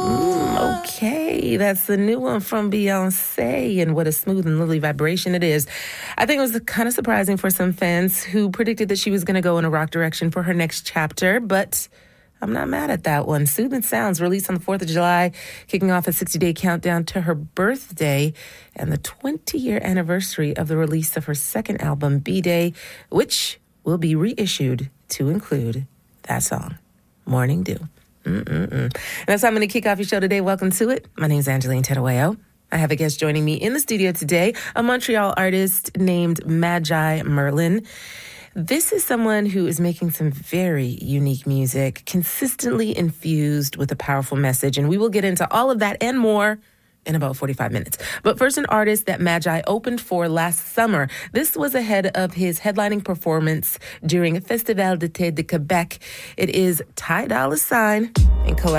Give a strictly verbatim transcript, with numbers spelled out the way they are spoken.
Mm, okay, that's the new one from Beyonce, and what a smooth and lovely vibration it is. I think it was kind of surprising for some fans who predicted that she was going to go in a rock direction for her next chapter, but I'm not mad at that one. Soothing Sounds, released on the fourth of July, kicking off a sixty-day countdown to her birthday and the twenty-year anniversary of the release of her second album, B-Day, which will be reissued to include that song, Morning Dew. Mm-mm-mm. And that's how I'm going to kick off your show today. Welcome to it. My name is Angeline Tedoeo. I have a guest joining me in the studio today, a Montreal artist named Magi Merlin. This is someone who is making some very unique music, consistently infused with a powerful message, and we will get into all of that and more in about forty-five minutes. But first, an artist that Magi opened for last summer. This was ahead of his headlining performance during Festival d'été de Québec. It is Ty Dolla $ign in collaboration